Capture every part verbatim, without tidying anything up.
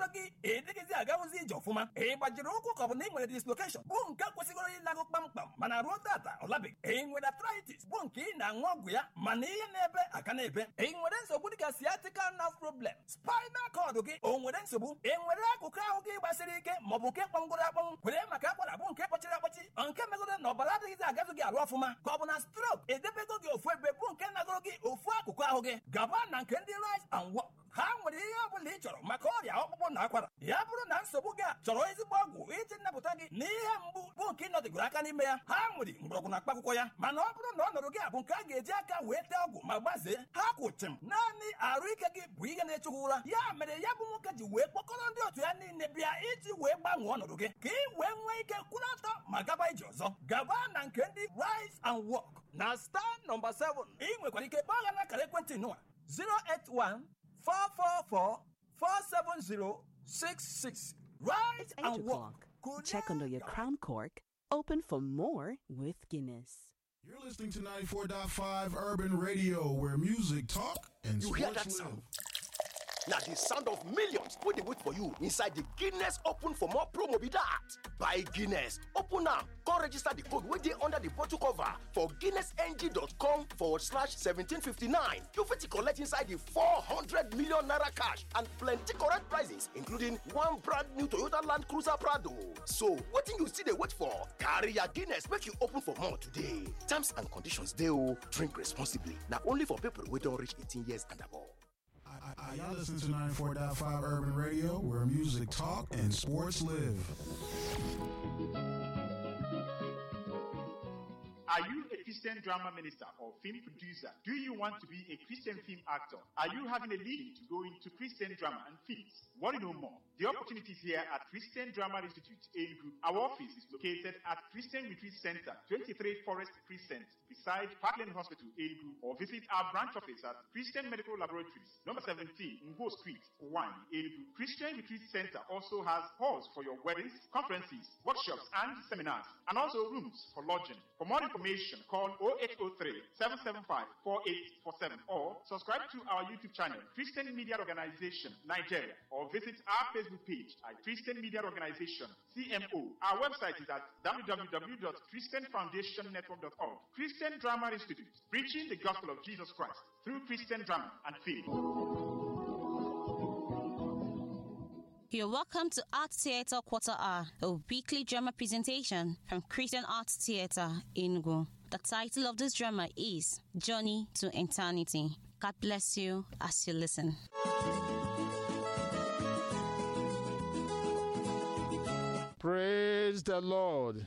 gị edigizi agawụzi ije ọfụma ị gbajiri ụkwụ ka ọ bụ na ị nwere dislocation bụ nke kwesịgoro ịlagụ kpamkpam mana ruo data ọ labeghị ị nwere arthritis bụ nke ị na-aṅụ ọgwụ ya mana ihe na-ebe aka na-ebe ị nwere nsogbu dịka sciatica nerve problem spinal cord gị o nwere nsogbu ị nwere akụkụ ahụ gị gbasiri ike maọbụ nke kpọngoro akpọnwụ kwere maka akwara bụ nke kpọchiri akpọchi nke megoro na ọbara adịghịzi agazụ gị arụ ọfụma ka ọ bụ na stroke edebego gị ofu ebe bụ nke nagoro gị ofu akụkụ ahụ gị gaba na nke ndị Rise and Walk ha nwere ihe ọ bụla ị chọrọ maka ọrịa ọkpụkpụ na akwara ya bụrụ na nsogbu gị a chọrọ ezigbo ọgwụ iji nnapụta gị na ihe mgbu bụ nke ịnọdịgoro aka n'ime ya ha nwere mgbọrọgwụ na mkpaakwụkwọ ya mana ọ bụrụ na ọ nọrọ gị a bụ nke a ga-eji aka wee tee ọgwụ ma gbazee ha kwụchim naanị arụ ike gị bụ ihe na-echukwu ụra ya mere ya bụ nwoke ji wee kpọkọrọ ndị otu ya niile bịa iji wee gbanwee ọnọdụ gị ka ị wee nwee ike kwụrụ ọtọ ma gaba ije ọzọ gaba na nke ndị Rise and Walk na star nọmba seven ị nwekwara ike kpọọ ha n'akara ekwentị nụwa zero eight one four four four four seven zero six six. Rise and Walk. Check under your crown cork. Open for more with Guinness. You're listening to ninety-four point five Urban Radio, where music, talk, and you sports hear that live. sound? Now the sound of millions wey dey wait for you inside the Guinness Open for More promo be that. Buy Guinness, open am, come register the code wey dey under the bottle cover for guinnessng.com forward slash seventeen fifty-nine. You fit collect inside the four hundred million naira cash and plenty correct prizes, including one brand new Toyota Land Cruiser Prado. So wetin you still dey wait for? Carry your Guinness make you open for more today. Terms and conditions dey o. Drink responsibly. Na only for people wey don reach eighteen years and above. I, I, y'all listen to ninety-four point five Urban Radio, where music, talk, and sports live. Are you a Christian drama minister or film producer? Do you want to be a Christian film actor? Are you having a leading to go into Christian drama and films? Want to know more? The opportunity is here at Christian Drama Institute, Enugu. Our office is located at Christian Retreat Center, twenty-three Forest Crescent, beside Parkland Hospital, Enugu, or visit our branch office at Christian Medical Laboratories, number seventeen, Ngo Street, one, Enugu. Christian Retreat Center also has halls for your weddings, conferences, workshops, and seminars, and also rooms for lodging. For more information, call oh eight oh three, seven seven five, four eight four seven or subscribe to our YouTube channel, Christian Media Organization, Nigeria, or visit our Facebook page at Christian Media Organization, C M O. Our website is at w w w dot christian foundation network dot org. Christian Drama Institute, preaching the gospel of Jesus Christ through Christian drama and film. You're welcome to Art Theatre Quarter Hour, a weekly drama presentation from Christian Arts Theatre, Enugu. The title of this drama is Journey to Eternity. God bless you as you listen. Praise the Lord.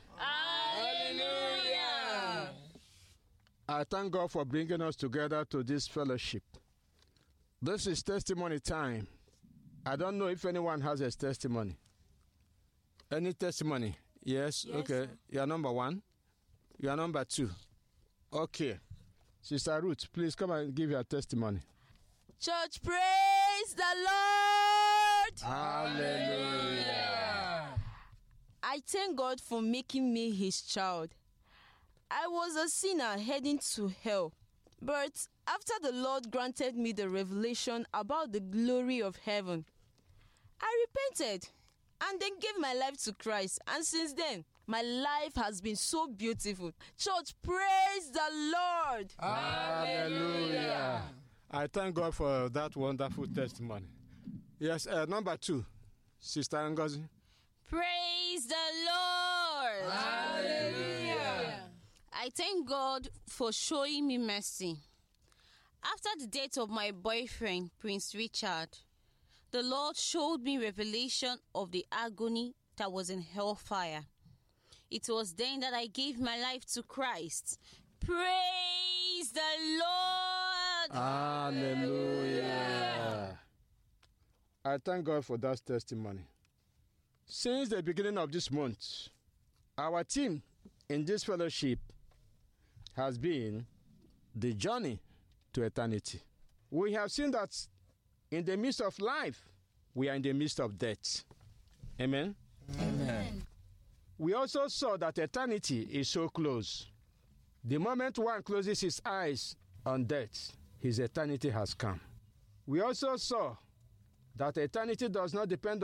Hallelujah. I thank God for bringing us together to this fellowship. This is testimony time. I don't know if anyone has a testimony. Any testimony? Yes? Yes, okay. Sir. You are number one. You are number two. Okay. Sister Ruth, please come and give your testimony. Church, praise the Lord. Hallelujah. I thank God for making me his child. I was a sinner heading to hell. But after the Lord granted me the revelation about the glory of heaven, I repented and then gave my life to Christ. And since then, my life has been so beautiful. Church, praise the Lord. Hallelujah. I thank God for that wonderful testimony. Yes, uh, number two, Sister Ngozi. Praise the Lord. Hallelujah. I thank God for showing me mercy. After the death of my boyfriend, Prince Richard, the Lord showed me revelation of the agony that was in hellfire. It was then that I gave my life to Christ. Praise the Lord. Hallelujah. I thank God for that testimony. Since the beginning of this month, our theme in this fellowship has been the journey to eternity. We have seen that in the midst of life, we are in the midst of death. Amen? Amen. We also saw that eternity is so close. The moment one closes his eyes on death, his eternity has come. We also saw that eternity does not depend